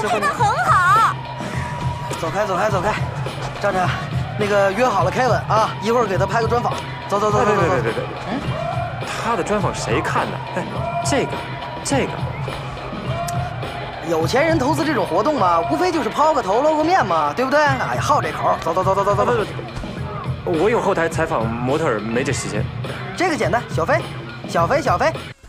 拍得很好。 走开，走开，走开！站着，那个约好了 Kevin 啊，一会儿给他拍个专访。走走走走走。 别！他的专访谁看呢？哎，这个。 有钱人投资这种活动嘛，无非就是抛个头露个面嘛，对不对？哎呀，好这口。走走走走走走。 我有后台采访模特儿，没这时间。 这个简单，小飞。